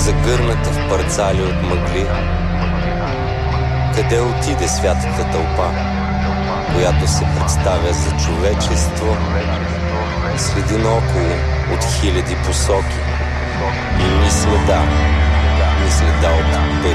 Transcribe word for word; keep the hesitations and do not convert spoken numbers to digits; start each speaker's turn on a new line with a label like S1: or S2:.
S1: загърната в парцали от мъгли. Къде отиде святата тълпа, която се представя за човечество? Следи наоколо от хиляди посоки и ни следа, ни следа от пътя.